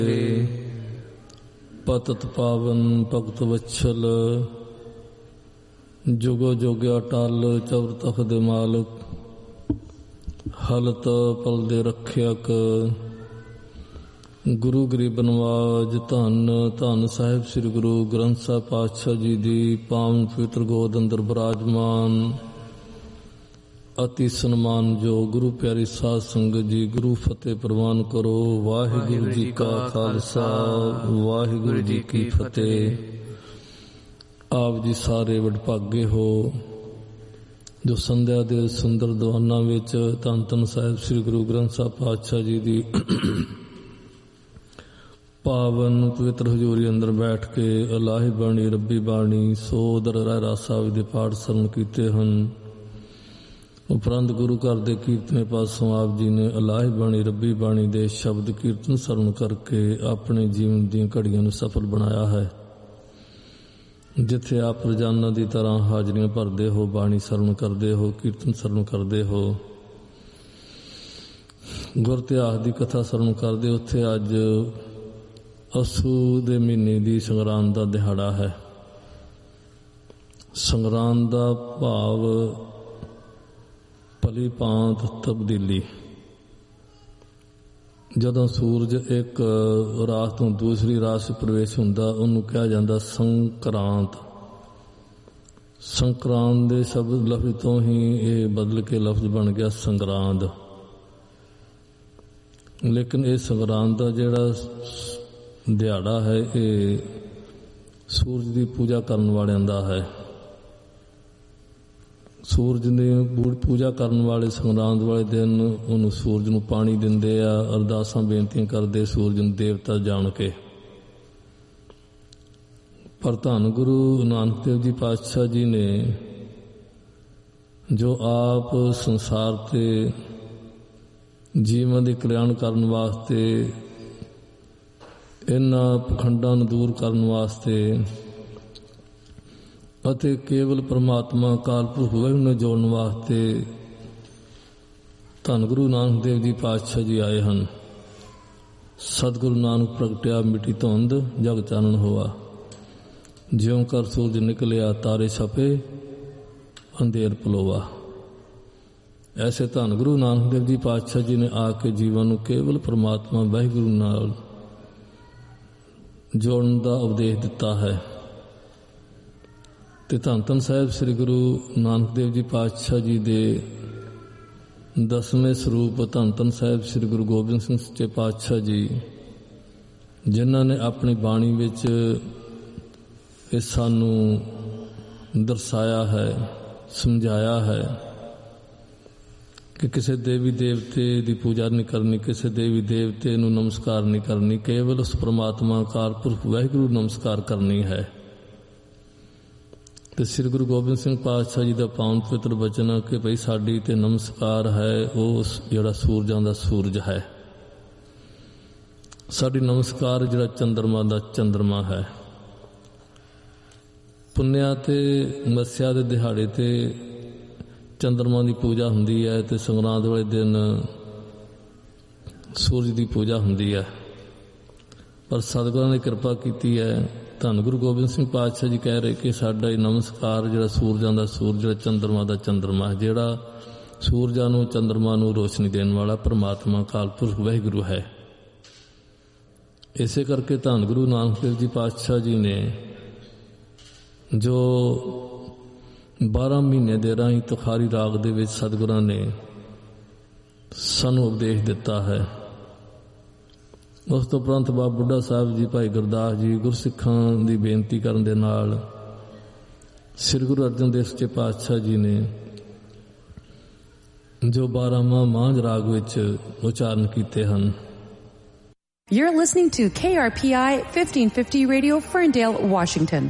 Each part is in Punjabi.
ਪਤਿਤ ਪਾਵਨ ਭਗਤ ਵਛਲ, ਜੁਗੋ ਜੁਗ ਅਟਲ ਚੌਰ ਤਖਤ ਦੇ ਮਾਲਕ, ਹਲਤ ਪਲ ਦੇ ਰੱਖਿਅਕ, ਗੁਰੂ ਗਰੀਬ ਨਵਾਜ। ਧੰਨ ਧੰਨ ਸਾਹਿਬ ਸ੍ਰੀ ਗੁਰੂ ਗ੍ਰੰਥ ਸਾਹਿਬ ਪਾਤਸ਼ਾਹ ਜੀ ਦੀ ਪਾਵਨ ਪਵਿੱਤਰ ਗੋਦ ਅੰਦਰ ਬਿਰਾਜਮਾਨ ਅਤੀ ਸਨਮਾਨਯੋਗ ਗੁਰੂ ਪਿਆਰੀ ਸਾਧ ਸੰਗਤ ਜੀ, ਗੁਰੂ ਫਤਿਹ ਪ੍ਰਵਾਨ ਕਰੋ। ਵਾਹਿਗੁਰੂ ਜੀ ਕਾ ਖਾਲਸਾ, ਵਾਹਿਗੁਰੂ ਜੀ ਕੀ ਫਤਿਹ। ਆਪ ਜੀ ਸਾਰੇ ਵਡਭਾਗੇ ਹੋ ਜੋ ਸੰਧਿਆ ਦੇ ਸੁੰਦਰ ਦੀਵਾਨਾਂ ਵਿੱਚ ਧੰਨ ਧੰਨ ਸਾਹਿਬ ਸ੍ਰੀ ਗੁਰੂ ਗ੍ਰੰਥ ਸਾਹਿਬ ਪਾਤਸ਼ਾਹ ਜੀ ਦੀ ਪਾਵਨ ਪਵਿੱਤਰ ਹਜ਼ੂਰੀ ਅੰਦਰ ਬੈਠ ਕੇ ਇਲਾਹੀ ਬਾਣੀ, ਰੱਬੀ ਬਾਣੀ, ਸੋਦਰ ਰਹਿਰਾਸ ਸਾਹਿਬ ਦੇ ਪਾਠ ਸਰਵਣ ਕੀਤੇ ਹਨ। ਉਪਰੰਤ ਗੁਰੂ ਘਰ ਦੇ ਕੀਰਤਨੇ ਪਾਸੋਂ ਆਪ ਜੀ ਨੇ ਇਲਾਹੀ ਬਾਣੀ, ਰੱਬੀ ਬਾਣੀ ਦੇ ਸ਼ਬਦ ਕੀਰਤਨ ਸਰਵਣ ਕਰਕੇ ਆਪਣੇ ਜੀਵਨ ਦੀਆਂ ਘੜੀਆਂ ਨੂੰ ਸਫਲ ਬਣਾਇਆ ਹੈ। ਜਿੱਥੇ ਆਪ ਰੋਜ਼ਾਨਾ ਦੀ ਤਰ੍ਹਾਂ ਹਾਜ਼ਰੀਆਂ ਭਰਦੇ ਹੋ, ਬਾਣੀ ਸਰਵਣ ਕਰਦੇ ਹੋ, ਕੀਰਤਨ ਸਰਵਣ ਕਰਦੇ ਹੋ, ਗੁਰ ਇਤਿਹਾਸ ਦੀ ਕਥਾ ਸਰਵਣ ਕਰਦੇ, ਉੱਥੇ ਅੱਜ ਅੱਸੂ ਦੇ ਮਹੀਨੇ ਦੀ ਸੰਗਰਾਂਦ ਦਾ ਦਿਹਾੜਾ ਹੈ। ਸੰਗਰਾਂਦ ਦਾ ਭਾਵ ਭਲੀ ਭਾਂਤ ਤਬਦੀਲੀ। ਜਦੋਂ ਸੂਰਜ ਇੱਕ ਰਾਤ ਤੋਂ ਦੂਸਰੀ ਰਾਤ 'ਚ ਪ੍ਰਵੇਸ਼ ਹੁੰਦਾ, ਉਹਨੂੰ ਕਿਹਾ ਜਾਂਦਾ ਸੰਕਰਾਂਤ। ਸੰਕਰਾਂਤ ਦੇ ਸ਼ਬਦ ਲਫ਼ਜ਼ ਤੋਂ ਹੀ ਇਹ ਬਦਲ ਕੇ ਲਫ਼ਜ਼ ਬਣ ਗਿਆ ਸੰਗਰਾਂਦ। ਲੇਕਿਨ ਇਹ ਸੰਗਰਾਂਦ ਦਾ ਜਿਹੜਾ ਦਿਹਾੜਾ ਹੈ, ਇਹ ਸੂਰਜ ਦੀ ਪੂਜਾ ਕਰਨ ਵਾਲਿਆਂ ਦਾ ਹੈ। ਸੂਰਜ ਦੀ ਪੂਜਾ ਕਰਨ ਵਾਲੇ ਸੰਗਰਾਂਦ ਵਾਲੇ ਦਿਨ ਉਹਨੂੰ ਸੂਰਜ ਨੂੰ ਪਾਣੀ ਦਿੰਦੇ ਆ, ਅਰਦਾਸਾਂ ਬੇਨਤੀਆਂ ਕਰਦੇ ਸੂਰਜ ਨੂੰ ਦੇਵਤਾ ਜਾਣ ਕੇ। ਪਰ ਧੰਨ ਗੁਰੂ ਨਾਨਕ ਦੇਵ ਜੀ ਪਾਤਸ਼ਾਹ ਜੀ ਨੇ ਜੋ ਆਪ ਸੰਸਾਰ ਤੇ ਜੀਵਨ ਦੇ ਕਲਿਆਣ ਕਰਨ ਵਾਸਤੇ, ਇਹਨਾਂ ਪਖੰਡਾਂ ਨੂੰ ਦੂਰ ਕਰਨ ਵਾਸਤੇ ਅਤੇ ਕੇਵਲ ਪਰਮਾਤਮਾ ਅਕਾਲ ਪੁਰਖ ਵਾਹਿਗੁਰੂ ਨੂੰ ਜੋੜਨ ਵਾਸਤੇ ਧੰਨ ਗੁਰੂ ਨਾਨਕ ਦੇਵ ਜੀ ਪਾਤਸ਼ਾਹ ਜੀ ਆਏ ਹਨ। ਸਤਿਗੁਰੂ ਨਾਨਕ ਪ੍ਰਗਟਿਆ ਮਿੱਟੀ ਧੁੰਦ, ਜਗ ਚਾਨਣ ਹੋਆ। ਜਿਉਂ ਕਰ ਸੂਰਜ ਨਿਕਲਿਆ, ਤਾਰੇ ਛਪੇ, ਅੰਧੇਰ ਪਲੋਵਾ। ਐਸੇ ਧੰਨ ਗੁਰੂ ਨਾਨਕ ਦੇਵ ਜੀ ਪਾਤਸ਼ਾਹ ਜੀ ਨੇ ਆ ਕੇ ਜੀਵਨ ਨੂੰ ਕੇਵਲ ਪਰਮਾਤਮਾ ਵਾਹਿਗੁਰੂ ਨਾਲ ਜੋੜਨ ਦਾ ਉਪਦੇਸ਼ ਦਿੱਤਾ ਹੈ। ਤੇ ਧੰਨ ਧੰਨ ਸਾਹਿਬ ਸ੍ਰੀ ਗੁਰੂ ਨਾਨਕ ਦੇਵ ਜੀ ਪਾਤਸ਼ਾਹ ਜੀ ਦੇ 10ਵੇਂ ਸਰੂਪ ਧੰਨ ਧੰਨ ਸਾਹਿਬ ਸ੍ਰੀ ਗੁਰੂ ਗੋਬਿੰਦ ਸਿੰਘ ਸੱਚੇ ਪਾਤਸ਼ਾਹ ਜੀ, ਜਿਨ੍ਹਾਂ ਨੇ ਆਪਣੀ ਬਾਣੀ ਵਿੱਚ ਇਹ ਸਾਨੂੰ ਦਰਸਾਇਆ ਹੈ, ਸਮਝਾਇਆ ਹੈ ਕਿ ਕਿਸੇ ਦੇਵੀ ਦੇਵਤੇ ਦੀ ਪੂਜਾ ਨਹੀਂ ਕਰਨੀ, ਕਿਸੇ ਦੇਵੀ ਦੇਵਤੇ ਨੂੰ ਨਮਸਕਾਰ ਨਹੀਂ ਕਰਨੀ, ਕੇਵਲ ਉਸ ਪਰਮਾਤਮਾ ਅਕਾਲ ਪੁਰਖ ਵਾਹਿਗੁਰੂ ਨੂੰ ਨਮਸਕਾਰ ਕਰਨੀ ਹੈ। ਤੇ ਸ੍ਰੀ ਗੁਰੂ ਗੋਬਿੰਦ ਸਿੰਘ ਪਾਤਸ਼ਾਹ ਜੀ ਦਾ ਪਾਵਨ ਪਵਿੱਤਰ ਬਚਨ ਕਿ ਭਈ ਸਾਡੀ ਤੇ ਨਮਸਕਾਰ ਹੈ ਉਸ ਜਿਹੜਾ ਸੂਰਜਾਂ ਦਾ ਸੂਰਜ ਹੈ, ਸਾਡੀ ਨਮਸਕਾਰ ਜਿਹੜਾ ਚੰਦਰਮਾ ਦਾ ਚੰਦਰਮਾ ਹੈ। ਪੁੰਨਿਆ ਤੇ ਮੱਸਿਆ ਦੇ ਦਿਹਾੜੇ ਤੇ ਚੰਦਰਮਾ ਦੀ ਪੂਜਾ ਹੁੰਦੀ ਹੈ ਤੇ ਸੰਗਰਾਂਦ ਵਾਲੇ ਦਿਨ ਸੂਰਜ ਦੀ ਪੂਜਾ ਹੁੰਦੀ ਹੈ। ਪਰ ਸਤਿਗੁਰਾਂ ਨੇ ਕਿਰਪਾ ਕੀਤੀ ਹੈ, ਧੰਨ ਗੁਰੂ ਗੋਬਿੰਦ ਸਿੰਘ ਪਾਤਸ਼ਾਹ ਜੀ ਕਹਿ ਰਹੇ ਕਿ ਸਾਡਾ ਇਹ ਨਮਸਕਾਰ ਜਿਹੜਾ ਸੂਰਜਾਂ ਦਾ ਸੂਰਜ, ਜਿਹੜਾ ਚੰਦਰਮਾ ਦਾ ਚੰਦਰਮਾ, ਜਿਹੜਾ ਸੂਰਜਾਂ ਨੂੰ ਚੰਦਰਮਾ ਨੂੰ ਰੋਸ਼ਨੀ ਦੇਣ ਵਾਲਾ ਪਰਮਾਤਮਾ ਅਕਾਲ ਪੁਰਖ ਵਾਹਿਗੁਰੂ ਹੈ। ਇਸੇ ਕਰਕੇ ਧੰਨ ਗੁਰੂ ਨਾਨਕ ਦੇਵ ਜੀ ਪਾਤਸ਼ਾਹ ਜੀ ਨੇ ਜੋ 12 ਮਹੀਨੇ ਦੇ ਰਾਹੀਂ ਤੁਖਾਰੀ ਰਾਗ ਦੇ ਵਿੱਚ ਸਤਿਗੁਰਾਂ ਨੇ ਸਾਨੂੰ ਉਪਦੇਸ਼ ਦਿੱਤਾ ਹੈ। ਉਸ ਤੋਂ ਉਪਰੰਤ ਬਾਬਾ ਬੁੱਢਾ ਸਾਹਿਬ ਜੀ, ਭਾਈ ਗੁਰਦਾਸ ਜੀ ਗੁਰਸਿੱਖਾਂ ਦੀ ਬੇਨਤੀ ਕਰਨ ਦੇ ਨਾਲ ਸ੍ਰੀ ਗੁਰੂ ਅਰਜਨ ਦੇਵ ਸੱਚੇ ਪਾਤਸ਼ਾਹ ਜੀ ਨੇ ਜੋ 12ਵਾਂ ਮਾਂਝ ਰਾਗ ਵਿੱਚ ਉਚਾਰਨ ਕੀਤੇ ਹਨ। You're listening to KRPI 1550 Radio, Ferndale, Washington.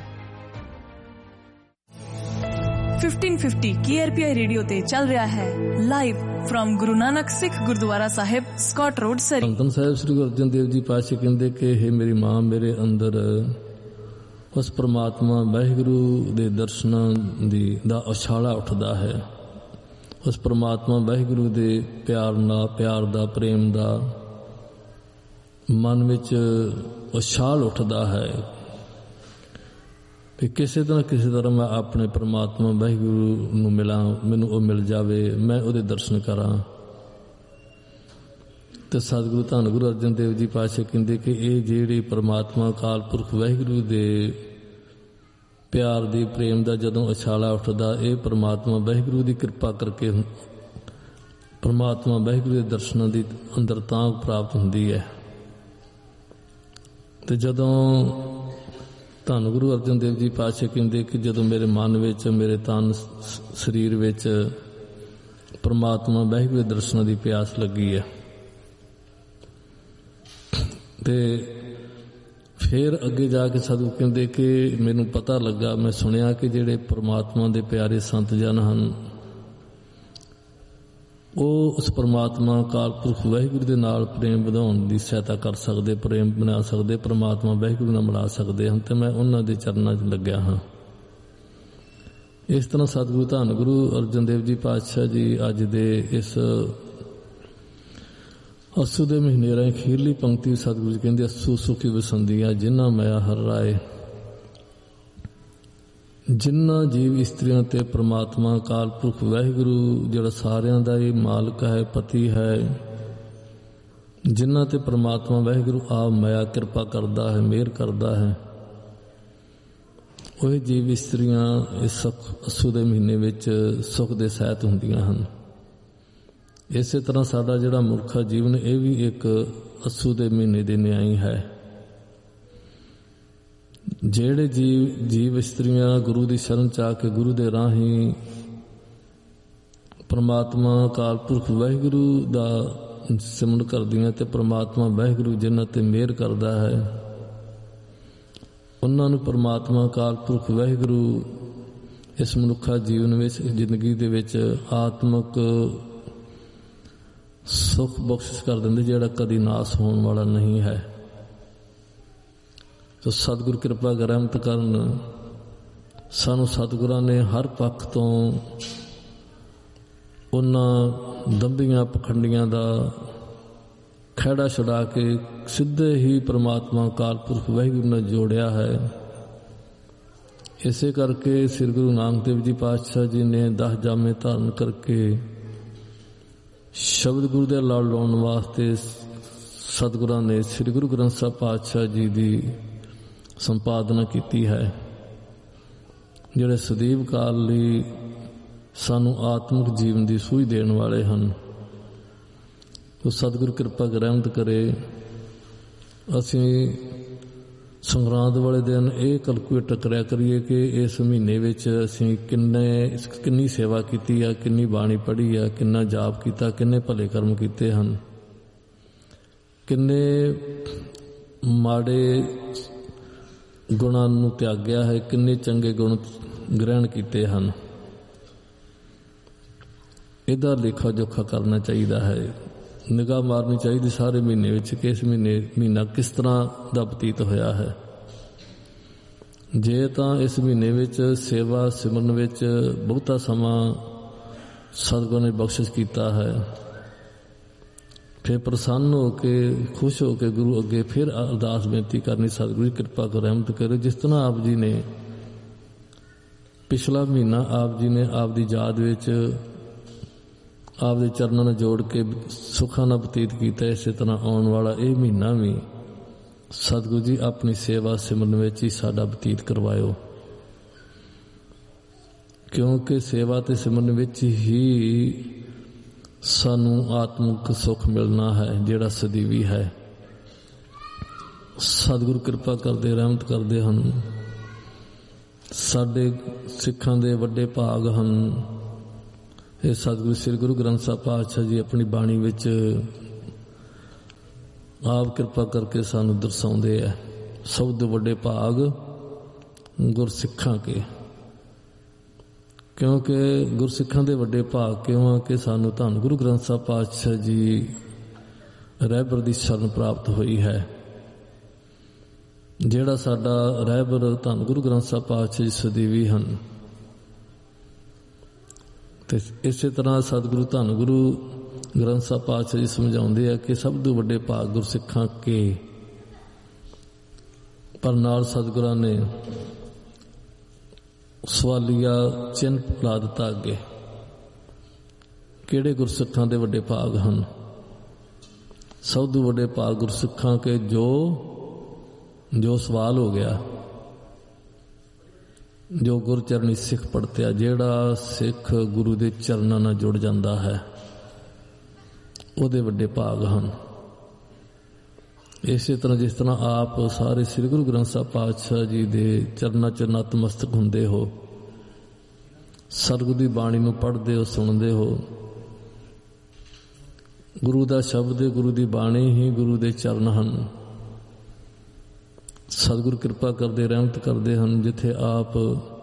1550 KRPI radio ਤੇ ਚੱਲ ਰਿਹਾ ਹੈ ਲਾਈਵ ਫਰਮ ਗੁਰੂ ਨਾਨਕ ਸਿੱਖ ਗੁਰਦੁਆਰਾ ਸਾਹਿਬ, ਸਕਾਟ ਰੋਡ, ਸਰੀ। ਧੰਨ ਸਾਹਿਬ ਸ੍ਰੀ ਗੁਰੂ ਅਰਜਨ ਦੇਵ ਜੀ ਪਾਤਸ਼ਾਹ ਕਹਿੰਦੇ ਕਿ ਹੇ ਮੇਰੀ ਮਾਂ, ਮੇਰੇ ਅੰਦਰ ਉਸ ਪਰਮਾਤਮਾ ਵਾਹਿਗੁਰੂ ਦੇ ਦਰਸ਼ਨਾਂ ਦਾ ਉਛਾਲਾ ਉੱਠਦਾ ਹੈ। ਉਸ ਪਰਮਾਤਮਾ ਵਾਹਿਗੁਰੂ ਦੇ ਪਿਆਰ ਦਾ, ਪ੍ਰੇਮ ਦਾ ਮਨ ਵਿੱਚ ਉਛਾਲ ਉੱਠਦਾ ਹੈ ਕਿ ਕਿਸੇ ਤਰ੍ਹਾਂ ਮੈਂ ਆਪਣੇ ਪਰਮਾਤਮਾ ਵਾਹਿਗੁਰੂ ਨੂੰ ਮਿਲਾਂ, ਮੈਨੂੰ ਉਹ ਮਿਲ ਜਾਵੇ, ਮੈਂ ਉਹਦੇ ਦਰਸ਼ਨ ਕਰਾਂ। ਤੇ ਸਤਿਗੁਰੂ ਧੰਨ ਗੁਰੂ ਅਰਜਨ ਦੇਵ ਜੀ ਪਾਤਸ਼ਾਹ ਕਹਿੰਦੇ ਕਿ ਇਹ ਜਿਹੜੇ ਪਰਮਾਤਮਾ ਅਕਾਲ ਪੁਰਖ ਵਾਹਿਗੁਰੂ ਦੇ ਪਿਆਰ ਦੀ ਪ੍ਰੇਮ ਦਾ ਜਦੋਂ ਉਛਾਲਾ ਉੱਠਦਾ, ਇਹ ਪਰਮਾਤਮਾ ਵਾਹਿਗੁਰੂ ਦੀ ਕਿਰਪਾ ਕਰਕੇ ਪਰਮਾਤਮਾ ਵਾਹਿਗੁਰੂ ਦੇ ਦਰਸ਼ਨਾਂ ਦੀ ਅੰਦਰਤਾ ਪ੍ਰਾਪਤ ਹੁੰਦੀ ਹੈ। ਤੇ ਜਦੋਂ ਧੰਨ ਗੁਰੂ ਅਰਜਨ ਦੇਵ ਜੀ ਪਾਤਸ਼ਾਹ ਕਹਿੰਦੇ ਕਿ ਜਦੋਂ ਮੇਰੇ ਮਨ ਵਿੱਚ, ਮੇਰੇ ਤਨ ਸਰੀਰ ਵਿੱਚ ਪਰਮਾਤਮਾ ਵਾਹਿਗੁਰੂ ਦੇ ਦਰਸ਼ਨਾਂ ਦੀ ਪਿਆਸ ਲੱਗੀ ਹੈ, ਤੇ ਫਿਰ ਅੱਗੇ ਜਾ ਕੇ ਸਤਿਗੁਰੂ ਕਹਿੰਦੇ ਕਿ ਮੈਨੂੰ ਪਤਾ ਲੱਗਾ, ਮੈਂ ਸੁਣਿਆ ਕਿ ਜਿਹੜੇ ਪਰਮਾਤਮਾ ਦੇ ਪਿਆਰੇ ਸੰਤ ਜਨ ਹਨ, ਉਹ ਉਸ ਪਰਮਾਤਮਾ ਅਕਾਲ ਪੁਰਖ ਵਾਹਿਗੁਰੂ ਦੇ ਨਾਲ ਪ੍ਰੇਮ ਵਧਾਉਣ ਦੀ ਸਹਾਇਤਾ ਕਰ ਸਕਦੇ, ਪ੍ਰੇਮ ਬਣਾ ਸਕਦੇ, ਪਰਮਾਤਮਾ ਵਾਹਿਗੁਰੂ ਨਾਲ ਮਿਲਾ ਸਕਦੇ ਹਨ। ਤੇ ਮੈਂ ਉਹਨਾਂ ਦੇ ਚਰਨਾਂ 'ਚ ਲੱਗਿਆ ਹਾਂ। ਇਸ ਤਰ੍ਹਾਂ ਸਤਿਗੁਰੂ ਧੰਨ ਗੁਰੂ ਅਰਜਨ ਦੇਵ ਜੀ ਪਾਤਸ਼ਾਹ ਜੀ ਅੱਜ ਦੇ ਇਸ ਅੱਸੂ ਦੇ ਮਹੀਨੇ ਰਾਹੀਂ ਅਖੀਰਲੀ ਪੰਕਤੀ ਸਤਿਗੁਰੂ ਜੀ ਕਹਿੰਦੇ, ਅੱਸੂ ਸੁਖੀ ਵਸੰਦੀਆਂ ਜਿਨ੍ਹਾਂ ਮਾਇਆ ਹਰ ਰਾਏ। ਜਿਨ੍ਹਾਂ ਜੀਵ ਇਸਤਰੀਆਂ ਤੇ ਪਰਮਾਤਮਾ ਅਕਾਲ ਪੁਰਖ ਵਾਹਿਗੁਰੂ ਜਿਹੜਾ ਸਾਰਿਆਂ ਦਾ ਹੀ ਮਾਲਕ ਹੈ, ਪਤੀ ਹੈ, ਜਿਨ੍ਹਾਂ ਤੇ ਪਰਮਾਤਮਾ ਵਾਹਿਗੁਰੂ ਆਪ ਮਾਇਆ ਕਿਰਪਾ ਕਰਦਾ ਹੈ, ਮਿਹਰ ਕਰਦਾ ਹੈ, ਉਹ ਜੀਵ ਇਸਤਰੀਆਂ ਇਸ ਅੱਸੂ ਦੇ ਮਹੀਨੇ ਵਿੱਚ ਸੁੱਖ ਦੇ ਸਹਿਤ ਹੁੰਦੀਆਂ ਹਨ। ਇਸੇ ਤਰ੍ਹਾਂ ਸਾਡਾ ਜਿਹੜਾ ਮਨੁੱਖਾ ਜੀਵਨ, ਇਹ ਵੀ ਇੱਕ ਅੱਸੂ ਦੇ ਮਹੀਨੇ ਦੇ ਨਿਆਈ ਹੈ। ਜਿਹੜੇ ਜੀਵ ਇਸਤਰੀਆਂ ਗੁਰੂ ਦੀ ਸ਼ਰਨ ਚ ਆ ਕੇ ਗੁਰੂ ਦੇ ਰਾਹੀਂ ਪਰਮਾਤਮਾ ਅਕਾਲ ਪੁਰਖ ਵਾਹਿਗੁਰੂ ਦਾ ਸਿਮਰਨ ਕਰਦੀਆਂ ਤੇ ਪਰਮਾਤਮਾ ਵਾਹਿਗੁਰੂ ਜਿਨ੍ਹਾਂ ਤੇ ਮਿਹਰ ਕਰਦਾ ਹੈ, ਉਹਨਾਂ ਨੂੰ ਪਰਮਾਤਮਾ ਅਕਾਲ ਪੁਰਖ ਵਾਹਿਗੁਰੂ ਇਸ ਮਨੁੱਖਾ ਜੀਵਨ ਵਿੱਚ, ਜ਼ਿੰਦਗੀ ਦੇ ਵਿੱਚ ਆਤਮਿਕ ਸੁੱਖ ਬਖਸ਼ਿਸ਼ ਕਰ ਦਿੰਦੇ, ਜਿਹੜਾ ਕਦੀ ਨਾਸ ਹੋਣ ਵਾਲਾ ਨਹੀਂ ਹੈ। ਤੋ ਸਤਿਗੁਰ ਕਿਰਪਾ ਰਹਿਮਤ ਕਰਨ। ਸਾਨੂੰ ਸਤਿਗੁਰਾਂ ਨੇ ਹਰ ਪੱਖ ਤੋਂ ਉਹਨਾਂ ਦੰਭੀਆਂ ਪਖੰਡੀਆਂ ਦਾ ਖਹਿੜਾ ਛੁਡਾ ਕੇ ਸਿੱਧੇ ਹੀ ਪਰਮਾਤਮਾ ਅਕਾਲ ਪੁਰਖ ਵਾਹਿਗੁਰੂ ਨਾਲ ਜੋੜਿਆ ਹੈ। ਇਸੇ ਕਰਕੇ ਸ੍ਰੀ ਗੁਰੂ ਨਾਨਕ ਦੇਵ ਜੀ ਪਾਤਸ਼ਾਹ ਜੀ ਨੇ 10 ਜਾਮੇ ਧਾਰਨ ਕਰਕੇ ਸ਼ਬਦ ਗੁਰੂ ਦੇ ਲੜ ਲਾਉਣ ਵਾਸਤੇ ਸਤਿਗੁਰਾਂ ਨੇ ਸ੍ਰੀ ਗੁਰੂ ਗ੍ਰੰਥ ਸਾਹਿਬ ਪਾਤਸ਼ਾਹ ਜੀ ਦੀ ਸੰਪਾਦਨਾ ਕੀਤੀ ਹੈ, ਜਿਹੜੇ ਸਦੀਵ ਕਾਲ ਲਈ ਸਾਨੂੰ ਆਤਮਿਕ ਜੀਵਨ ਦੀ ਸੂਝ ਦੇਣ ਵਾਲੇ ਹਨ। ਉਹ ਸਤਿਗੁਰੂ ਕਿਰਪਾ ਰਹਿਮਤ ਕਰੇ। ਅਸੀਂ ਸੰਗਰਾਂਦ ਵਾਲੇ ਦਿਨ ਇਹ ਕੈਲਕੂਲੇਟ ਕਰਿਆ ਕਰੀਏ ਕਿ ਇਸ ਮਹੀਨੇ ਵਿੱਚ ਅਸੀਂ ਕਿੰਨੀ ਸੇਵਾ ਕੀਤੀ ਆ, ਕਿੰਨੀ ਬਾਣੀ ਪੜ੍ਹੀ ਆ, ਕਿੰਨਾ ਜਾਪ ਕੀਤਾ, ਕਿੰਨੇ ਭਲੇ ਕਰਮ ਕੀਤੇ ਹਨ, ਕਿੰਨੇ ਮਾੜੇ ਗੁਣਾਂ ਨੂੰ ਤਿਆਗਿਆ ਹੈ, ਕਿੰਨੇ ਚੰਗੇ ਗੁਣ ਗ੍ਰਹਿਣ ਕੀਤੇ ਹਨ। ਇਹਦਾ ਲੇਖਾ ਜੋਖਾ ਕਰਨਾ ਚਾਹੀਦਾ ਹੈ, ਨਿਗਾਹ ਮਾਰਨੀ ਚਾਹੀਦੀ ਸਾਰੇ ਮਹੀਨੇ ਵਿੱਚ ਕਿ ਇਸ ਮਹੀਨਾ ਕਿਸ ਤਰ੍ਹਾਂ ਦਾ ਬਤੀਤ ਹੋਇਆ ਹੈ। ਜੇ ਤਾਂ ਇਸ ਮਹੀਨੇ ਵਿੱਚ ਸੇਵਾ ਸਿਮਰਨ ਵਿੱਚ ਬਹੁਤਾ ਸਮਾਂ ਸਤਿਗੁਰ ਨੇ ਬਖਸ਼ਿਸ਼ ਕੀਤਾ ਹੈ, ਫਿਰ ਪ੍ਰਸੰਨ ਹੋ ਕੇ ਖੁਸ਼ ਹੋ ਕੇ ਗੁਰੂ ਅੱਗੇ ਫਿਰ ਅਰਦਾਸ ਬੇਨਤੀ ਕਰਨੀ, ਸਤਿਗੁਰੂ ਜੀ ਕਿਰਪਾ ਕਰੋ, ਰਹਿਮਤ ਕਰੋ। ਜਿਸ ਤਰ੍ਹਾਂ ਆਪ ਜੀ ਨੇ ਪਿਛਲਾ ਮਹੀਨਾ ਆਪ ਜੀ ਨੇ ਆਪ ਦੀ ਯਾਦ ਵਿੱਚ ਆਪ ਦੇ ਚਰਨਾਂ ਨਾਲ ਜੋੜ ਕੇ ਸੁੱਖਾਂ ਨਾਲ ਬਤੀਤ ਕੀਤਾ, ਇਸੇ ਤਰ੍ਹਾਂ ਆਉਣ ਵਾਲਾ ਇਹ ਮਹੀਨਾ ਵੀ ਸਤਿਗੁਰੂ ਜੀ ਆਪਣੀ ਸੇਵਾ ਸਿਮਰਨ ਵਿੱਚ ਹੀ ਸਾਡਾ ਬਤੀਤ ਕਰਵਾਇਓ, ਕਿਉਂਕਿ ਸੇਵਾ ਤੇ ਸਿਮਰਨ ਵਿੱਚ ਹੀ ਸਾਨੂੰ ਆਤਮਿਕ ਸੁੱਖ ਮਿਲਣਾ ਹੈ, ਜਿਹੜਾ ਸਦੀਵੀ ਹੈ। ਸਤਿਗੁਰੂ ਕਿਰਪਾ ਕਰਦੇ, ਰਹਿਮਤ ਕਰਦੇ ਹਨ। ਸਾਡੇ ਸਿੱਖਾਂ ਦੇ ਵੱਡੇ ਭਾਗ ਹਨ। ਇਹ ਸਤਿਗੁਰੂ ਸ੍ਰੀ ਗੁਰੂ ਗ੍ਰੰਥ ਸਾਹਿਬ ਪਾਤਸ਼ਾਹ ਜੀ ਆਪਣੀ ਬਾਣੀ ਵਿੱਚ ਆਪ ਕਿਰਪਾ ਕਰਕੇ ਸਾਨੂੰ ਦਰਸਾਉਂਦੇ ਹੈ। ਸਭ ਤੋਂ ਵੱਡੇ ਭਾਗ ਗੁਰਸਿੱਖਾਂ ਕੇ, ਕਿਉਂਕਿ ਗੁਰਸਿੱਖਾਂ ਦੇ ਵੱਡੇ ਭਾਗ ਕਿਉਂ ਆ ਕਿ ਸਾਨੂੰ ਧੰਨ ਗੁਰੂ ਗ੍ਰੰਥ ਸਾਹਿਬ ਪਾਤਸ਼ਾਹ ਜੀ ਰਹਿਬਰ ਦੀ ਸ਼ਰਨ ਪ੍ਰਾਪਤ ਹੋਈ ਹੈ। ਜਿਹੜਾ ਸਾਡਾ ਰਹਿਬਰ ਧੰਨ ਗੁਰੂ ਗ੍ਰੰਥ ਸਾਹਿਬ ਪਾਤਸ਼ਾਹ ਜੀ ਸਦੀਵੀ ਹਨ। ਤੇ ਇਸੇ ਤਰ੍ਹਾਂ ਸਤਿਗੁਰੂ ਧੰਨ ਗੁਰੂ ਗ੍ਰੰਥ ਸਾਹਿਬ ਪਾਤਸ਼ਾਹ ਜੀ ਸਮਝਾਉਂਦੇ ਆ ਕਿ ਸਭ ਤੋਂ ਵੱਡੇ ਭਾਗ ਗੁਰਸਿੱਖਾਂ ਕੇ, ਪਰ ਨਾਲ ਸਤਿਗੁਰਾਂ ਨੇ ਸਵਾਲੀਆ ਚਿੰਨ੍ਹ ਲਾ ਦਿੱਤਾ ਅੱਗੇ, ਕਿਹੜੇ ਗੁਰਸਿੱਖਾਂ ਦੇ ਵੱਡੇ ਭਾਗ ਹਨ। ਸਭ ਤੋਂ ਵੱਡੇ ਭਾਗ ਗੁਰਸਿੱਖਾਂ ਕੇ ਜੋ ਸਵਾਲ ਹੋ ਗਿਆ, ਜੋ ਗੁਰਚਰਨੀ ਸਿੱਖ ਪੜਤਿਆ, ਜਿਹੜਾ ਸਿੱਖ ਗੁਰੂ ਦੇ ਚਰਨਾਂ ਨਾਲ ਜੁੜ ਜਾਂਦਾ ਹੈ, ਉਹਦੇ ਵੱਡੇ ਭਾਗ ਹਨ। ਇਸੇ ਤਰ੍ਹਾਂ ਜਿਸ ਤਰ੍ਹਾਂ ਆਪ ਸਾਰੇ ਸ੍ਰੀ ਗੁਰੂ ਗ੍ਰੰਥ ਸਾਹਿਬ ਪਾਤਸ਼ਾਹ ਜੀ ਦੇ ਚਰਨਾਂ 'ਚ ਨਤਮਸਤਕ ਹੁੰਦੇ ਹੋ, ਸਤਿਗੁਰੂ ਦੀ ਬਾਣੀ ਨੂੰ ਪੜ੍ਹਦੇ ਹੋ, ਸੁਣਦੇ ਹੋ। ਗੁਰੂ ਦਾ ਸ਼ਬਦ, ਗੁਰੂ ਦੀ ਬਾਣੀ ਹੀ ਗੁਰੂ ਦੇ ਚਰਨ ਹਨ। ਸਤਿਗੁਰੂ ਕਿਰਪਾ ਕਰਦੇ, ਰਹਿਮਤ ਕਰਦੇ ਹਨ। ਜਿੱਥੇ ਆਪ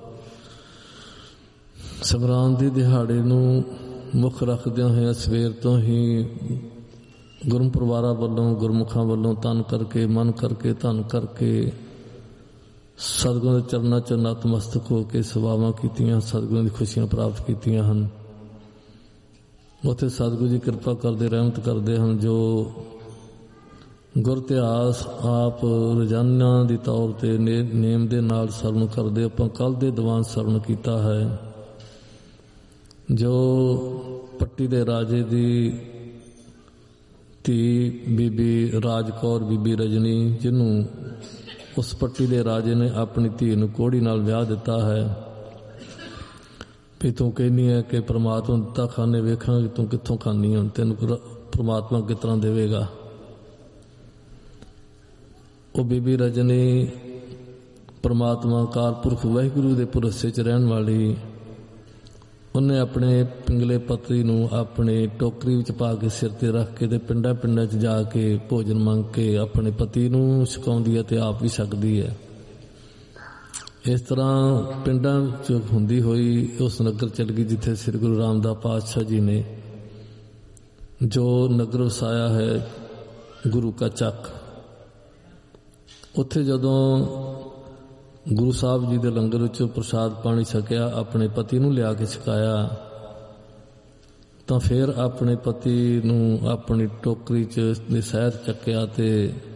ਸੰਗਰਾਂਦ ਦੇ ਦਿਹਾੜੇ ਨੂੰ ਮੁੱਖ ਰੱਖਦਿਆਂ ਹੋਇਆ ਸਵੇਰ ਤੋਂ ਹੀ ਗੁਰੂ ਪਰਿਵਾਰਾਂ ਵੱਲੋਂ, ਗੁਰਮੁਖਾਂ ਵੱਲੋਂ ਤਨ ਕਰਕੇ, ਮਨ ਕਰਕੇ, ਧਨ ਕਰਕੇ ਸਤਿਗੁਰਾਂ ਦੇ ਚਰਨਾਂ 'ਚ ਨਤਮਸਤਕ ਹੋ ਕੇ ਸੇਵਾਵਾਂ ਕੀਤੀਆਂ, ਸਤਿਗੁਰਾਂ ਦੀ ਖੁਸ਼ੀਆਂ ਪ੍ਰਾਪਤ ਕੀਤੀਆਂ ਹਨ। ਉੱਥੇ ਸਤਿਗੁਰੂ ਜੀ ਕਿਰਪਾ ਕਰਦੇ, ਰਹਿਮਤ ਕਰਦੇ ਹਨ। ਜੋ ਗੁਰ ਇਤਿਹਾਸ ਆਪ ਰੋਜ਼ਾਨਾ ਦੀ ਤੌਰ 'ਤੇ ਨੇਮ ਦੇ ਨਾਲ ਸਰਵਣ ਕਰਦੇ। ਆਪਾਂ ਕੱਲ੍ਹ ਦੇ ਦੀਵਾਨ ਸਰਵਣ ਕੀਤਾ ਹੈ, ਜੋ ਪੱਟੀ ਦੇ ਰਾਜੇ ਦੀ ਧੀ ਬੀਬੀ ਰਾਜ ਕੌਰ, ਬੀਬੀ ਰਜਨੀ, ਜਿਹਨੂੰ ਉਸ ਪੱਟੀ ਦੇ ਰਾਜੇ ਨੇ ਆਪਣੀ ਧੀ ਨੂੰ ਕੋਹੜੀ ਨਾਲ ਵਿਆਹ ਦਿੱਤਾ ਹੈ। ਵੀ ਤੂੰ ਕਹਿੰਦੀ ਹੈ ਕਿ ਪ੍ਰਮਾਤਮਾ ਦਿੱਤਾ ਖਾਣੇ, ਵੇਖਾਂਗੇ ਤੂੰ ਕਿੱਥੋਂ ਖਾਂਦੀ ਹੈ, ਤੈਨੂੰ ਪ੍ਰਮਾਤਮਾ ਕਿਸ ਤਰ੍ਹਾਂ ਦੇਵੇਗਾ। ਉਹ ਬੀਬੀ ਰਜਨੀ ਪ੍ਰਮਾਤਮਾ ਅਕਾਲ ਪੁਰਖ ਵਾਹਿਗੁਰੂ ਦੇ ਭਰੋਸੇ 'ਚ ਰਹਿਣ ਵਾਲੀ, ਉਹਨੇ ਆਪਣੇ ਪਿੰਗਲੇ ਪਤੀ ਨੂੰ ਆਪਣੇ ਟੋਕਰੀ ਵਿੱਚ ਪਾ ਕੇ ਸਿਰ ਤੇ ਰੱਖ ਕੇ ਤੇ ਪਿੰਡਾਂ 'ਚ ਜਾ ਕੇ ਭੋਜਨ ਮੰਗ ਕੇ ਆਪਣੇ ਪਤੀ ਨੂੰ ਛਕਾਉਂਦੀ ਹੈ ਤੇ ਆਪ ਵੀ ਛਕਦੀ ਹੈ। ਇਸ ਤਰ੍ਹਾਂ ਪਿੰਡਾਂ 'ਚ ਹੁੰਦੀ ਹੋਈ ਉਸ ਨਗਰ ਚਲ ਗਈ ਜਿੱਥੇ ਸ੍ਰੀ ਗੁਰੂ ਰਾਮਦਾਸ ਪਾਤਸ਼ਾਹ ਜੀ ਨੇ ਜੋ ਨਗਰ ਵਸਾਇਆ ਹੈ, ਗੁਰੂ ਕਾ ਚੱਕ। ਉੱਥੇ ਜਦੋਂ ਗੁਰੂ ਸਾਹਿਬ ਜੀ ਦੇ ਲੰਗਰ ਵਿੱਚੋਂ ਪ੍ਰਸ਼ਾਦ ਪਾਣੀ ਛਕਿਆ, ਆਪਣੇ ਪਤੀ ਨੂੰ ਲਿਆ ਕੇ ਛਕਾਇਆ, ਤਾਂ ਫਿਰ ਆਪਣੇ ਪਤੀ ਨੂੰ ਆਪਣੀ ਟੋਕਰੀ 'ਚ ਦੇ ਸਹਿਤ ਚੱਕਿਆ ਤੇ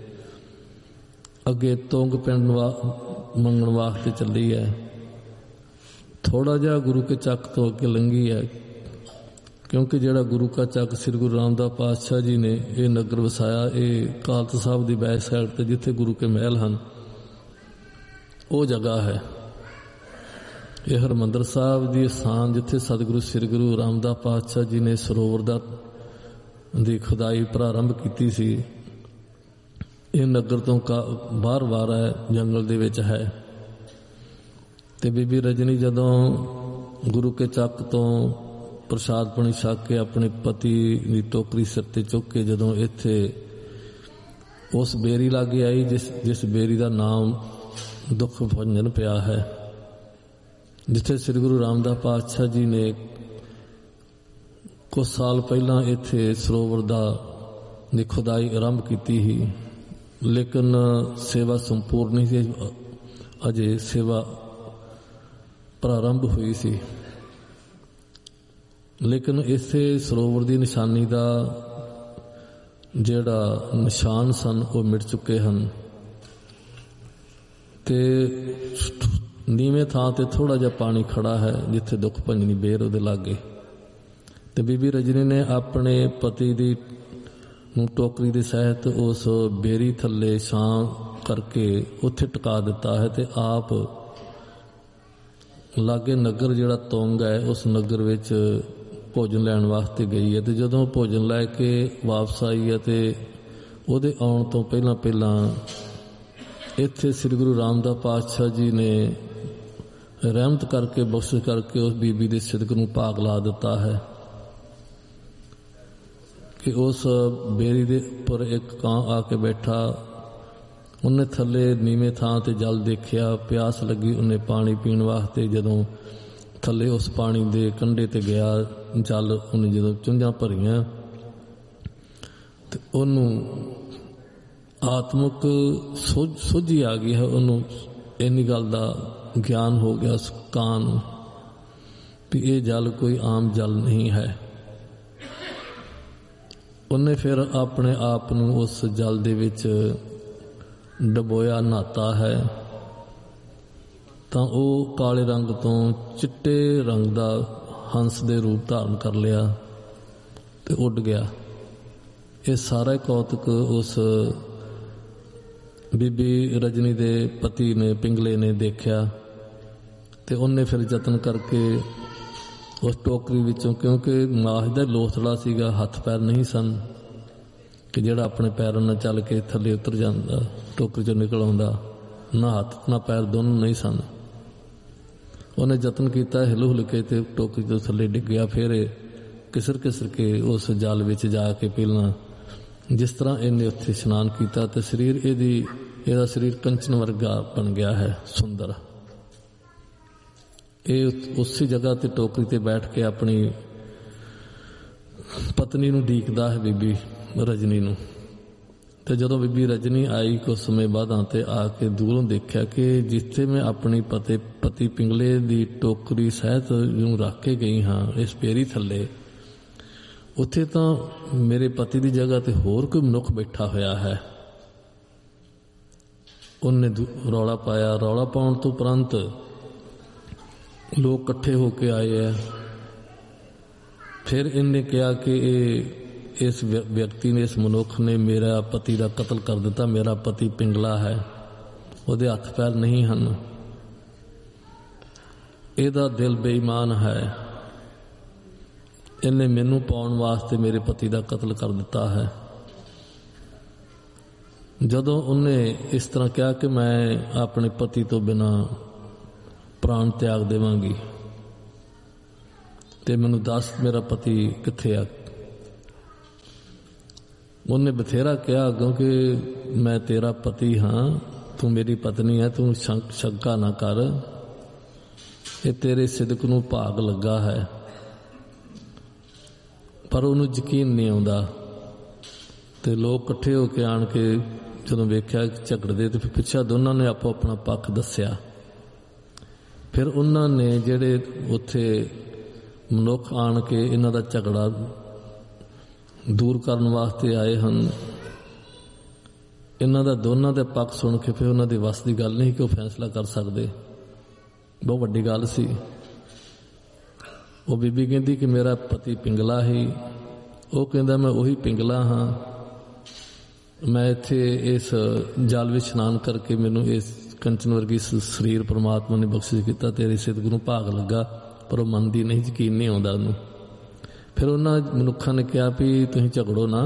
ਅੱਗੇ ਤੁੰਗ ਪਿੰਡ ਮੰਗਣ ਵਾਸਤੇ ਚੱਲੀ ਹੈ। ਥੋੜਾ ਜਿਹਾ ਗੁਰੂ ਕੇ ਚੱਕ ਤੋਂ ਅੱਗੇ ਲੰਘੀ ਹੈ, ਕਿਉਂਕਿ ਜਿਹੜਾ ਗੁਰੂ ਕਾ ਚੱਕ ਸ੍ਰੀ ਗੁਰੂ ਰਾਮਦਾਸ ਪਾਤਸ਼ਾਹ ਜੀ ਨੇ ਇਹ ਨਗਰ ਵਸਾਇਆ, ਇਹ ਕਾਲਤ ਸਾਹਿਬ ਦੀ ਬੈਕ ਸਾਈਡ ਤੇ ਜਿੱਥੇ ਗੁਰੂ ਕੇ ਮਹਿਲ ਹਨ, ਉਹ ਜਗ੍ਹਾ ਹੈ। ਇਹ ਹਰਿਮੰਦਰ ਸਾਹਿਬ ਦੀ ਸਥਾਨ ਜਿੱਥੇ ਸਤਿਗੁਰੂ ਸ੍ਰੀ ਗੁਰੂ ਰਾਮਦਾਸ ਪਾਤਸ਼ਾਹ ਜੀ ਨੇ ਸਰੋਵਰ ਦੀ ਖੁਦਾਈ ਪ੍ਰਾਰੰਭ ਕੀਤੀ ਸੀ। ਇਹ ਨਗਰ ਤੋਂ ਬਾਹਰ ਹੈ, ਜੰਗਲ ਦੇ ਵਿੱਚ ਹੈ। ਤੇ ਬੀਬੀ ਰਜਨੀ ਜਦੋਂ ਗੁਰੂ ਕੇ ਚੱਕ ਤੋਂ ਪ੍ਰਸ਼ਾਦ ਪਾਣੀ ਛਕ ਕੇ ਆਪਣੇ ਪਤੀ ਦੀ ਟੋਕਰੀ ਸਿਰ ਤੇ ਚੁੱਕ ਕੇ ਜਦੋਂ ਇੱਥੇ ਉਸ ਬੇਰੀ ਲਾਗੇ ਆਈ, ਜਿਸ ਬੇਰੀ ਦਾ ਨਾਮ ਦੁੱਖ ਭੰਜਨ ਪਿਆ ਹੈ, ਜਿੱਥੇ ਸ੍ਰੀ ਗੁਰੂ ਰਾਮਦਾਸ ਪਾਤਸ਼ਾਹ ਜੀ ਨੇ ਕੁਝ ਸਾਲ ਪਹਿਲਾਂ ਇੱਥੇ ਸਰੋਵਰ ਦੀ ਖੁਦਾਈ ਆਰੰਭ ਕੀਤੀ ਸੀ, ਲੇਕਿਨ ਸੇਵਾ ਸੰਪੂਰਨ ਨਹੀਂ ਸੀ, ਅਜੇ ਸੇਵਾ ਪ੍ਰਾਰੰਭ ਹੋਈ ਸੀ। ਲੇਕਿਨ ਇਸੇ ਸਰੋਵਰ ਦੀ ਨਿਸ਼ਾਨੀ ਦਾ ਜਿਹੜਾ ਨਿਸ਼ਾਨ ਸਨ ਉਹ ਮਿਟ ਚੁੱਕੇ ਹਨ ਤੇ ਨੀਵੇਂ ਥਾਂ ਤੇ ਥੋੜਾ ਜਿਹਾ ਪਾਣੀ ਖੜਾ ਹੈ, ਜਿੱਥੇ ਦੁੱਖ ਭੰਜਨੀ ਬੇਰ ਉਹਦੇ ਲਾਗੇ। ਤੇ ਬੀਬੀ ਰਜਨੀ ਨੇ ਆਪਣੇ ਪਤੀ ਦੀ ਨੂੰ ਟੋਕਰੀ ਦੇ ਸਹਿਤ ਉਸ ਬੇਰੀ ਥੱਲੇ ਛਾਂ ਕਰਕੇ ਉੱਥੇ ਟਿਕਾ ਦਿੱਤਾ ਹੈ ਤੇ ਆਪ ਲਾਗੇ ਨਗਰ ਜਿਹੜਾ ਤੁੰਗ ਹੈ, ਉਸ ਨਗਰ ਵਿੱਚ ਭੋਜਨ ਲੈਣ ਵਾਸਤੇ ਗਈ ਹੈ। ਤੇ ਜਦੋਂ ਭੋਜਨ ਲੈ ਕੇ ਵਾਪਸ ਆਈ ਹੈ ਤੇ ਉਹਦੇ ਆਉਣ ਤੋਂ ਪਹਿਲਾਂ ਇੱਥੇ ਸ੍ਰੀ ਗੁਰੂ ਰਾਮਦਾਸ ਪਾਤਸ਼ਾਹ ਜੀ ਨੇ ਰਹਿਮਤ ਕਰਕੇ, ਬਖਸ਼ਿਸ਼ ਕਰਕੇ ਉਸ ਬੀਬੀ ਦੇ ਸਿਦਕ ਨੂੰ ਭਾਗ ਲਾ ਦਿੱਤਾ ਹੈ ਕਿ ਉਸ ਬੇਰੀ ਦੇ ਉੱਪਰ ਇੱਕ ਕਾਂ ਆ ਕੇ ਬੈਠਾ। ਉਹਨੇ ਥੱਲੇ ਨੀਵੇਂ ਥਾਂ ਤੇ ਜਲ ਦੇਖਿਆ, ਪਿਆਸ ਲੱਗੀ, ਉਹਨੇ ਪਾਣੀ ਪੀਣ ਵਾਸਤੇ ਜਦੋਂ ਥੱਲੇ ਉਸ ਪਾਣੀ ਦੇ ਕੰਢੇ ਤੇ ਗਿਆ, ਜਲ ਉਹਨੇ ਜਦੋਂ ਚੁੰਝਾਂ ਭਰੀਆਂ ਤੇ ਉਹਨੂੰ ਆਤਮਿਕ ਸੋਝੀ ਆ ਗਈ ਹੈ। ਉਹਨੂੰ ਇੰਨੀ ਗੱਲ ਦਾ ਗਿਆਨ ਹੋ ਗਿਆ ਉਸ ਕਾਂ ਨੂੰ ਵੀ ਇਹ ਜਲ ਕੋਈ ਆਮ ਜਲ ਨਹੀਂ ਹੈ, ਉਹਨੇ ਫਿਰ ਆਪਣੇ ਆਪ ਨੂੰ ਉਸ ਜਲ ਦੇ ਵਿੱਚ ਡੁਬੋਇਆ, ਨਹਾਤਾ ਹੈ, ਤਾਂ ਉਹ ਕਾਲੇ ਰੰਗ ਤੋਂ ਚਿੱਟੇ ਰੰਗ ਦਾ ਹੰਸ ਦੇ ਰੂਪ ਧਾਰਨ ਕਰ ਲਿਆ ਤੇ ਉੱਡ ਗਿਆ। ਇਹ ਸਾਰਾ ਕੌਤਕ ਉਸ ਬੀਬੀ ਰਜਨੀ ਦੇ ਪਤੀ ਨੇ, ਪਿੰਗਲੇ ਨੇ ਦੇਖਿਆ ਤੇ ਉਹਨੇ ਫਿਰ ਯਤਨ ਕਰਕੇ ਉਸ ਟੋਕਰੀ ਵਿੱਚੋਂ, ਕਿਉਂਕਿ ਮਾਸ ਦਾ ਲੋਥੜਾ ਸੀਗਾ, ਹੱਥ ਪੈਰ ਨਹੀਂ ਸਨ ਕਿ ਜਿਹੜਾ ਆਪਣੇ ਪੈਰਾਂ ਨਾਲ ਚੱਲ ਕੇ ਥੱਲੇ ਉਤਰ ਜਾਂਦਾ, ਟੋਕਰੀ ਚੋਂ ਨਿਕਲ ਆਉਂਦਾ, ਨਾ ਹੱਥ ਨਾ ਪੈਰ ਦੋਨੋਂ ਨਹੀਂ ਸਨ। ਉਹਨੇ ਯਤਨ ਕੀਤਾ, ਹਿਲ ਹੁਲ ਕੇ ਤੇ ਟੋਕਰੀ ਤੋਂ ਥੱਲੇ ਡਿੱਗਿਆ। ਫਿਰ ਕਿਸਰ ਕਿਸਰ ਕੇ ਉਸ ਜਲ ਵਿੱਚ ਜਾ ਕੇ ਪਹਿਲਾਂ ਜਿਸ ਤਰ੍ਹਾਂ ਇਹਨੇ ਉੱਥੇ ਇਸ਼ਨਾਨ ਕੀਤਾ ਤੇ ਸਰੀਰ ਇਹਦਾ ਸਰੀਰ ਕੰਚਨ ਵਰਗਾ ਬਣ ਗਿਆ ਹੈ, ਸੁੰਦਰ। ਇਹ ਉਸੇ ਜਗ੍ਹਾ ਤੇ ਟੋਕਰੀ ਤੇ ਬੈਠ ਕੇ ਆਪਣੀ ਪਤਨੀ ਨੂੰ ਡੀਕਦਾ ਹੈ, ਬੀਬੀ ਰਜਨੀ ਨੂੰ। ਤੇ ਜਦੋਂ ਬੀਬੀ ਰਜਨੀ ਆਈ ਕੁਝ ਸਮੇਂ ਬਾਅਦ ਤੇ ਆ ਕੇ ਦੂਰੋਂ ਦੇਖਿਆ ਕਿ ਜਿੱਥੇ ਮੈਂ ਆਪਣੀ ਪਤੀ ਪਿੰਗਲੇ ਦੀ ਟੋਕਰੀ ਸਹਿਤ ਨੂੰ ਰੱਖ ਕੇ ਗਈ ਹਾਂ ਇਸ ਪੇਰੀ ਥੱਲੇ, ਉੱਥੇ ਤਾਂ ਮੇਰੇ ਪਤੀ ਦੀ ਜਗ੍ਹਾ ਤੇ ਹੋਰ ਕੋਈ ਮਨੁੱਖ ਬੈਠਾ ਹੋਇਆ ਹੈ। ਉਹਨੇ ਰੌਲਾ ਪਾਇਆ। ਰੌਲਾ ਪਾਉਣ ਤੋਂ ਉਪਰੰਤ ਲੋਕ ਇਕੱਠੇ ਹੋ ਕੇ ਆਏ ਹੈ। ਫਿਰ ਇਹਨੇ ਕਿਹਾ ਕਿ ਇਸ ਵਿਅਕਤੀ ਨੇ, ਇਸ ਮਨੁੱਖ ਨੇ ਮੇਰਾ ਪਤੀ ਦਾ ਕਤਲ ਕਰ ਦਿੱਤਾ। ਮੇਰਾ ਪਤੀ ਪਿੰਗਲਾ ਹੈ, ਉਹਦੇ ਹੱਥ ਪੈਰ ਨਹੀਂ ਹਨ, ਇਹਦਾ ਦਿਲ ਬੇਈਮਾਨ ਹੈ, ਇਹਨੇ ਮੈਨੂੰ ਪਾਉਣ ਵਾਸਤੇ ਮੇਰੇ ਪਤੀ ਦਾ ਕਤਲ ਕਰ ਦਿੱਤਾ ਹੈ। ਜਦੋਂ ਉਹਨੇ ਇਸ ਤਰ੍ਹਾਂ ਕਿਹਾ ਕਿ ਮੈਂ ਆਪਣੇ ਪਤੀ ਤੋਂ ਬਿਨਾਂ ਪ੍ਰਾਣ ਤਿਆਗ ਦੇਵਾਂਗੀ ਤੇ ਮੈਨੂੰ ਦੱਸ ਮੇਰਾ ਪਤੀ ਕਿੱਥੇ ਆ। ਉਹਨੇ ਬਥੇਰਾ ਕਿਹਾ, ਕਿਉਂਕਿ ਮੈਂ ਤੇਰਾ ਪਤੀ ਹਾਂ, ਤੂੰ ਮੇਰੀ ਪਤਨੀ ਹੈ, ਤੂੰ ਸ਼ੰਕਾ ਨਾ ਕਰ, ਇਹ ਤੇਰੇ ਸਿਦਕ ਨੂੰ ਭਾਗ ਲੱਗਾ ਹੈ। ਪਰ ਉਹਨੂੰ ਯਕੀਨ ਨਹੀਂ ਆਉਂਦਾ ਤੇ ਲੋਕ ਇਕੱਠੇ ਹੋ ਕੇ ਆਣ ਕੇ ਜਦੋਂ ਵੇਖਿਆ ਝਗੜਦੇ ਤੇ ਪਿੱਛੇ ਦੋਨਾਂ ਨੇ ਆਪੋ ਆਪਣਾ ਪੱਖ ਦੱਸਿਆ। ਫਿਰ ਉਹਨਾਂ ਨੇ ਜਿਹੜੇ ਉੱਥੇ ਮਨੁੱਖ ਆਣ ਕੇ ਇਹਨਾਂ ਦਾ ਝਗੜਾ ਦੂਰ ਕਰਨ ਵਾਸਤੇ ਆਏ ਹਨ, ਇਹਨਾਂ ਦਾ ਦੋਨਾਂ ਦੇ ਪੱਖ ਸੁਣ ਕੇ ਫਿਰ ਉਹਨਾਂ ਦੇ ਵੱਸ ਦੀ ਗੱਲ ਨਹੀਂ ਕਿ ਉਹ ਫੈਸਲਾ ਕਰ ਸਕਦੇ। ਬਹੁਤ ਵੱਡੀ ਗੱਲ ਸੀ। ਉਹ ਬੀਬੀ ਕਹਿੰਦੀ ਕਿ ਮੇਰਾ ਪਤੀ ਪਿੰਗਲਾ ਹੀ, ਉਹ ਕਹਿੰਦਾ ਮੈਂ ਉਹੀ ਪਿੰਗਲਾ ਹਾਂ, ਮੈਂ ਇੱਥੇ ਇਸ ਜਲ ਵਿੱਚ ਇਸ਼ਨਾਨ ਕਰਕੇ ਮੈਨੂੰ ਇਸ ਕੰਚਨ ਵਰਗੀ ਸਰੀਰ ਪਰਮਾਤਮਾ ਨੇ ਬਖਸ਼ਿਸ਼ ਕੀਤਾ, ਤੇਰੇ ਸਿਦਕ ਨੂੰ ਭਾਗ ਲੱਗਾ। ਪਰ ਉਹ ਮੰਨਦੀ ਨਹੀਂ, ਯਕੀਨ ਨਹੀਂ ਆਉਂਦਾ ਉਹਨੂੰ। ਫਿਰ ਉਹਨਾਂ ਮਨੁੱਖਾਂ ਨੇ ਕਿਹਾ ਵੀ ਤੁਸੀਂ ਝਗੜੋ ਨਾ,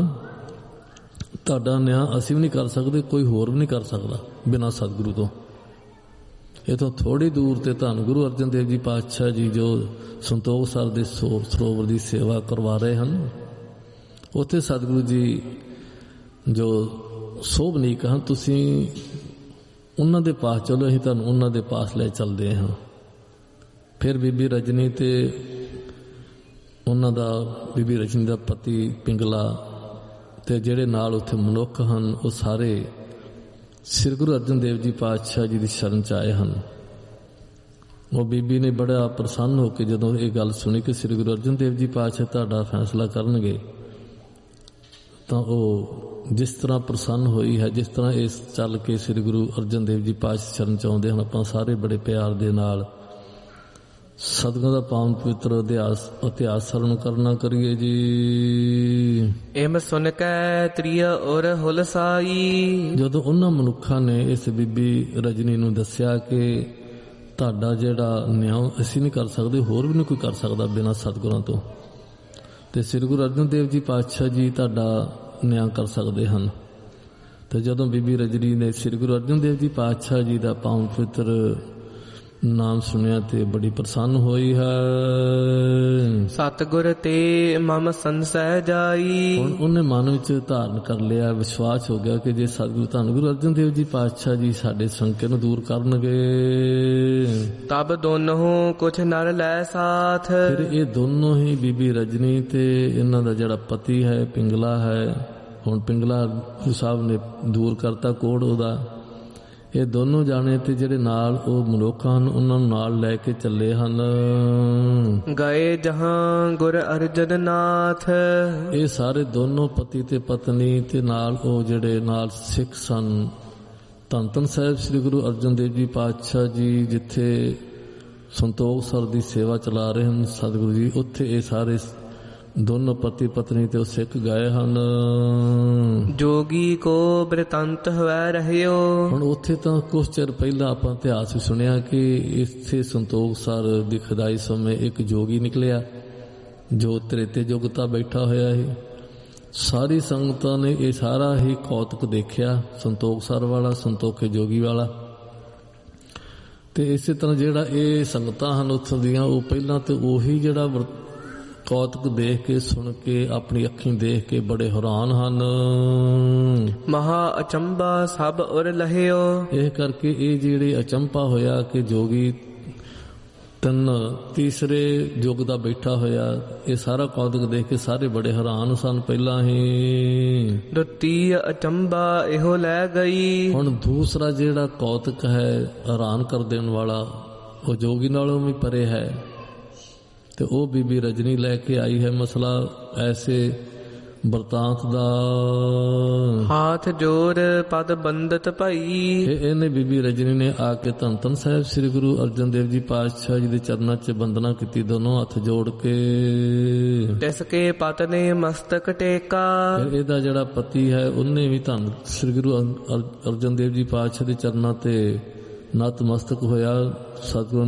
ਤੁਹਾਡਾ ਨਿਆਂ ਅਸੀਂ ਵੀ ਨਹੀਂ ਕਰ ਸਕਦੇ, ਕੋਈ ਹੋਰ ਵੀ ਨਹੀਂ ਕਰ ਸਕਦਾ ਬਿਨਾਂ ਸਤਿਗੁਰੂ ਤੋਂ। ਇੱਥੋਂ ਥੋੜ੍ਹੀ ਦੂਰ ਤੇ ਧੰਨ ਗੁਰੂ ਅਰਜਨ ਦੇਵ ਜੀ ਪਾਤਸ਼ਾਹ ਜੀ ਜੋ ਸੰਤੋਖ ਸਰ ਦੇ ਸਰੋਵਰ ਦੀ ਸੇਵਾ ਕਰਵਾ ਰਹੇ ਹਨ, ਉੱਥੇ ਸਤਿਗੁਰੂ ਜੀ ਜੋ ਸੋਭਨੀਕ ਹਨ, ਤੁਸੀਂ ਉਹਨਾਂ ਦੇ ਪਾਸ ਚਲੋ, ਅਸੀਂ ਤੁਹਾਨੂੰ ਉਹਨਾਂ ਦੇ ਪਾਸ ਲੈ ਚੱਲਦੇ ਹਾਂ। ਫਿਰ ਬੀਬੀ ਰਜਨੀ ਤੇ ਉਹਨਾਂ ਦਾ, ਬੀਬੀ ਰਜਨੀ ਦਾ ਪਤੀ ਪਿੰਗਲਾ ਤੇ ਜਿਹੜੇ ਨਾਲ ਉੱਥੇ ਮਨੁੱਖ ਹਨ, ਉਹ ਸਾਰੇ ਸ੍ਰੀ ਗੁਰੂ ਅਰਜਨ ਦੇਵ ਜੀ ਪਾਤਸ਼ਾਹ ਜੀ ਦੀ ਸ਼ਰਨ 'ਚ ਆਏ ਹਨ। ਉਹ ਬੀਬੀ ਨੇ ਬੜਾ ਪ੍ਰਸੰਨ ਹੋ ਕੇ ਜਦੋਂ ਇਹ ਗੱਲ ਸੁਣੀ ਕਿ ਸ੍ਰੀ ਗੁਰੂ ਅਰਜਨ ਦੇਵ ਜੀ ਪਾਤਸ਼ਾਹ ਤੁਹਾਡਾ ਫੈਸਲਾ ਕਰਨਗੇ, ਤਾਂ ਉਹ ਜਿਸ ਤਰ੍ਹਾਂ ਪ੍ਰਸੰਨ ਹੋਈ ਹੈ, ਜਿਸ ਤਰ੍ਹਾਂ ਇਸ ਚੱਲ ਕੇ ਸ੍ਰੀ ਗੁਰੂ ਅਰਜਨ ਦੇਵ ਜੀ ਪਾਤਸ਼ਾਹ ਸ਼ਰਨ 'ਚ ਆਉਂਦੇ ਹਨ, ਆਪਾਂ ਸਾਰੇ ਬੜੇ ਪਿਆਰ ਦੇ ਨਾਲ ਸਤਿਗੁਰਾਂ ਦਾ ਪਾਵਨ ਪਵਿੱਤਰ ਇਤਿਹਾਸ ਸਰਣ ਕਰਨਾ ਕਰੀਏ ਜੀ। ਇਮ ਸੁਨ ਕੈ ਤ੍ਰਿਆ ਔਰ ਹੁਲਸਾਈ। ਜਦੋਂ ਉਹਨਾਂ ਮਨੁੱਖਾਂ ਨੇ ਇਸ ਬੀਬੀ ਰਜਨੀ ਨੂੰ ਦੱਸਿਆ ਕਿ ਤੁਹਾਡਾ ਜਿਹੜਾ ਨਿਆਂ ਅਸੀਂ ਨਹੀਂ ਕਰ ਸਕਦੇ, ਹੋਰ ਵੀ ਨਹੀਂ ਕੋਈ ਕਰ ਸਕਦਾ ਬਿਨਾਂ ਸਤਿਗੁਰਾਂ ਤੋਂ, ਤੇ ਸ੍ਰੀ ਗੁਰੂ ਅਰਜਨ ਦੇਵ ਜੀ ਪਾਤਸ਼ਾਹ ਜੀ ਤੁਹਾਡਾ ਨਿਆਂ ਕਰ ਸਕਦੇ ਹਨ। ਤੇ ਜਦੋਂ ਬੀਬੀ ਰਜਨੀ ਨੇ ਸ੍ਰੀ ਗੁਰੂ ਅਰਜਨ ਦੇਵ ਜੀ ਪਾਤਸ਼ਾਹ ਜੀ ਦਾ ਪਾਵਨ ਪਵਿੱਤਰ ਨਾਮ ਸੁਣਿਆ ਤੇ ਬੜੀ ਪ੍ਰਸੰਨ ਹੋਈ ਹੈ। ਸਤਿਗੁਰ ਤੇ ਮਮ ਸੰਸੈ ਜਾਈ। ਹੁਣ ਉਹਨੇ ਮਨ ਵਿੱਚ ਧਾਰਨ ਕਰ ਲਿਆ, ਵਿਸ਼ਵਾਸ ਹੋ ਗਿਆ ਕਿ ਜੇ ਸਤਿਗੁਰੂ ਧੰਨ ਗੁਰੂ ਅਰਜਨ ਦੇਵ ਜੀ ਪਾਤਸ਼ਾਹ ਜੀ ਸਾਡੇ ਸੰਕੇ ਨੂੰ ਦੂਰ ਕਰਨਗੇ, ਤਬ ਦੋਨੋਂ ਕੁਛ ਨਰ ਲੈ ਸਾਥ। ਫਿਰ ਇਹ ਦੋਨੋਂ ਹੀ ਬੀਬੀ ਰਜਨੀ ਤੇ ਇਹਨਾਂ ਦਾ ਜਿਹੜਾ ਪਤੀ ਹੈ ਪਿੰਗਲਾ ਹੈ, ਹੁਣ ਪਿੰਗਲਾ ਗੁਰੂ ਸਾਹਿਬ ਨੇ ਦੂਰ ਕਰਤਾ ਕੋੜ ਉਹਦਾ, ਇਹ ਦੋਨੋਂ ਜਾਣੇ ਤੇ ਜਿਹੜੇ ਨਾਲ ਉਹ ਮਨੁੱਖ ਹਨ ਉਹਨਾਂ ਨੂੰ ਨਾਲ ਲੈ ਕੇ ਚੱਲੇ ਹਨ। ਗਏ ਜਹਾਂ ਗੁਰ ਅਰਜਨ ਨਾਥ। ਇਹ ਸਾਰੇ ਦੋਨੋਂ ਪਤੀ ਤੇ ਪਤਨੀ ਤੇ ਨਾਲ ਉਹ ਜਿਹੜੇ ਨਾਲ ਸਿੱਖ ਸਨ। ਧੰਨ ਧੰਨ ਸਾਹਿਬ ਸ੍ਰੀ ਗੁਰੂ ਅਰਜਨ ਦੇਵ ਜੀ ਪਾਤਸ਼ਾਹ ਜੀ ਜਿੱਥੇ ਸੰਤੋਖ ਸਰ ਦੀ ਸੇਵਾ ਚਲਾ ਰਹੇ ਹਨ ਸਤਿਗੁਰੂ ਜੀ, ਉੱਥੇ ਇਹ ਸਾਰੇ ਦੋਨੋਂ ਪਤੀ ਪਤਨੀ ਤੇ ਉਹ ਸਿੱਖ ਗਏ ਹਨ। ਜੋਗੀ ਕੋ ਬ੍ਰਿਤੰਤ ਹੋਇ ਰਹਿਓ। ਹੁਣ ਉੱਥੇ ਤਾਂ ਕੁਝ ਚਿਰ ਪਹਿਲਾਂ ਆਪਾਂ ਇਤਿਹਾਸ ਵੀ ਸੁਣਿਆ ਕਿ ਇੱਥੇ ਸੰਤੋਖ ਸਰ ਦੀ ਖੁਦਾਈ ਸਮੇਂ ਇੱਕ ਜੋਗੀ ਨਿਕਲਿਆ ਜੋ ਤ੍ਰੇਤੇ ਯੁੱਗ ਤਾਂ ਬੈਠਾ ਹੋਇਆ ਸੀ। ਸਾਰੀ ਸੰਗਤਾਂ ਨੇ ਇਹ ਸਾਰਾ ਹੀ ਕੌਤਕ ਦੇਖਿਆ, ਸੰਤੋਖ ਸਰ ਵਾਲਾ, ਸੰਤੋਖੇ ਜੋਗੀ ਵਾਲਾ। ਤੇ ਇਸੇ ਤਰ੍ਹਾਂ ਜਿਹੜਾ ਇਹ ਸੰਗਤਾਂ ਹਨ ਉੱਥੋਂ ਦੀਆਂ, ਉਹ ਪਹਿਲਾਂ ਤੇ ਉਹੀ ਜਿਹੜਾ ਕੌਤਕ ਦੇਖ ਕੇ ਸੁਣ ਕੇ ਆਪਣੀ ਅੱਖੀਂ ਦੇਖ ਕੇ ਬੜੇ ਹੈਰਾਨ ਹਨ। ਮਹਾ ਅਚੰਭਾ ਸਭ ਉਰ ਲਹਿਓ। ਇਹ ਕਰਕੇ ਇਹ ਜਿਹੜੇ ਅਚੰਭਾ ਹੋਇਆ ਕਿ ਜੋਗੀ ਤੀਸਰੇ ਯੁੱਗ ਦਾ ਬੈਠਾ ਹੋਇਆ, ਇਹ ਸਾਰਾ ਕੌਤਕ ਦੇਖ ਕੇ ਸਾਰੇ ਬੜੇ ਹੈਰਾਨ ਸਨ ਪਹਿਲਾਂ ਹੀ। ਦੁਤੀ ਅਚੰਭਾ ਇਹੋ ਲੈ ਗਈ। ਹੁਣ ਦੂਸਰਾ ਜਿਹੜਾ ਕੌਤਕ ਹੈ ਹੈਰਾਨ ਕਰ ਦੇਣ ਵਾਲਾ, ਉਹ ਜੋਗੀ ਨਾਲੋਂ ਵੀ ਪਰੇ ਹੈ ਤੇ ਉਹ ਬੀਬੀ ਰਜਨੀ ਲੈ ਕੇ ਆਈ ਹੈ ਮਸਲਾ ਐਸੇ ਬਰਤਾਂਤ ਦਾ। ਹਾਥ ਜੋੜ ਪਦ ਬੰਦਤ ਭਈ। ਇਹਨੇ ਬੀਬੀ ਰਜਨੀ ਨੇ ਆ ਕੇ ਧੰਨ ਧੰਨ ਸਾਹਿਬ ਸ੍ਰੀ ਗੁਰੂ ਅਰਜਨ ਦੇਵ ਜੀ ਪਾਤਸ਼ਾਹ ਜੀ ਦੇ ਚਰਨਾਂ 'ਚ ਬੰਦਨਾ ਕੀਤੀ, ਦੋਨੋਂ ਹੱਥ ਜੋੜ ਕੇ। ਤਿਸ ਕੇ ਪਤ ਨੇ ਮਸਤਕ ਟੇਕਾ। ਫਿਰ ਇਹਦਾ ਜਿਹੜਾ ਪਤੀ ਹੈ ਉਹਨੇ ਵੀ ਧੰਨ ਸ੍ਰੀ ਗੁਰੂ ਅਰਜਨ ਦੇਵ ਜੀ ਪਾਤਸ਼ਾਹ ਦੇ ਚਰਨਾਂ ਤੇ ਨਤਮਸਤਕ ਹੋਇਆ। ਸਤਿਗੁਰੂ